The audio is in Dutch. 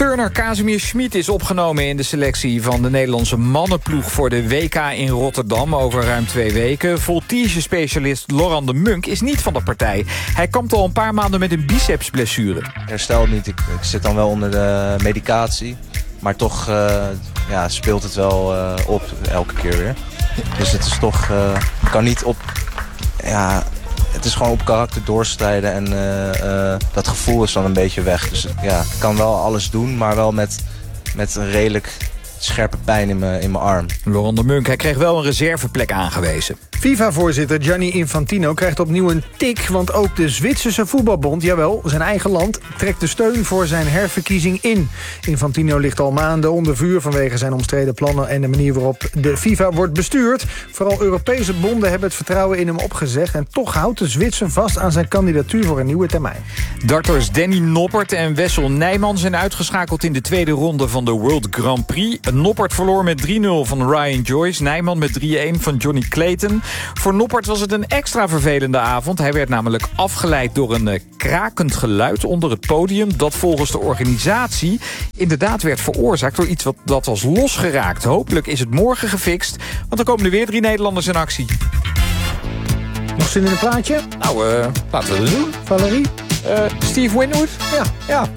Turner Casimir Schmid is opgenomen in de selectie van de Nederlandse mannenploeg voor de WK in Rotterdam over ruim 2 weken. Voltige-specialist Laurent de Munk is niet van de partij. Hij kampt al een paar maanden met een bicepsblessure. Herstelt niet, ik zit dan wel onder de medicatie. Maar toch speelt het wel op elke keer weer. Dus het is toch, kan niet op... Het is gewoon op karakter doorstrijden en dat gevoel is dan een beetje weg. Dus ik kan wel alles doen, maar wel met een redelijk scherpe pijn in mijn arm. Laurent de Munk, hij kreeg wel een reserveplek aangewezen. FIFA-voorzitter Gianni Infantino krijgt opnieuw een tik... want ook de Zwitserse voetbalbond, jawel, zijn eigen land... trekt de steun voor zijn herverkiezing in. Infantino ligt al maanden onder vuur vanwege zijn omstreden plannen... en de manier waarop de FIFA wordt bestuurd. Vooral Europese bonden hebben het vertrouwen in hem opgezegd... en toch houdt de Zwitser vast aan zijn kandidatuur voor een nieuwe termijn. Darters Danny Noppert en Wessel Nijman zijn uitgeschakeld... in de tweede ronde van de World Grand Prix. Noppert verloor met 3-0 van Ryan Joyce. Nijman met 3-1 van Johnny Clayton. Voor Noppert was het een extra vervelende avond. Hij werd namelijk afgeleid door een krakend geluid onder het podium... dat volgens de organisatie inderdaad werd veroorzaakt... door iets dat was losgeraakt. Hopelijk is het morgen gefixt, want er komen er weer 3 Nederlanders in actie. Nog zin in een plaatje? Nou, laten we het doen. Valerie? Steve Winwood? Ja.